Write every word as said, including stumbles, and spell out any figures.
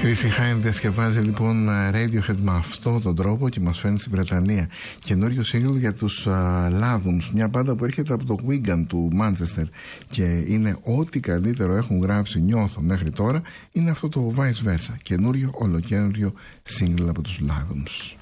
Chrissie Hynde διασκευάζει λοιπόν Radiohead με αυτόν τον τρόπο και μας φέρνει στη Βρετανία. Καινούριο single για τους uh, Ladums, μια μπάντα που έρχεται από το Wigan του Manchester και είναι ό,τι καλύτερο έχουν γράψει, νιώθω, μέχρι τώρα, είναι αυτό το Vice Versa. Καινούριο, ολοκένουριο single από τους Ladums.